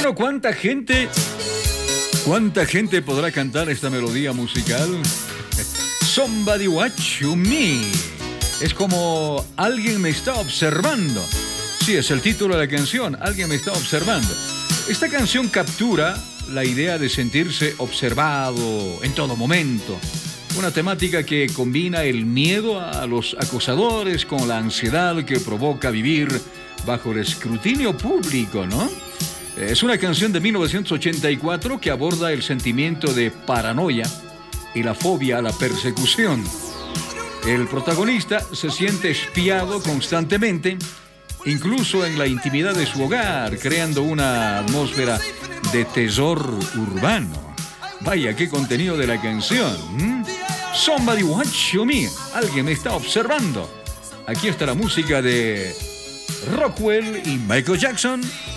Bueno, ¿cuánta gente podrá cantar esta melodía musical? Somebody watch me. Es como alguien me está observando. Sí, es el título de la canción, alguien me está observando. Esta canción captura la idea de sentirse observado en todo momento. Una temática que combina el miedo a los acosadores con la ansiedad que provoca vivir bajo el escrutinio público, ¿no? Es una canción de 1984 que aborda el sentimiento de paranoia y la fobia a la persecución. El protagonista se siente espiado constantemente, incluso en la intimidad de su hogar, creando una atmósfera de terror urbano. Vaya, qué contenido de la canción. Somebody watch me. Alguien me está observando. Aquí está la música de Rockwell y Michael Jackson.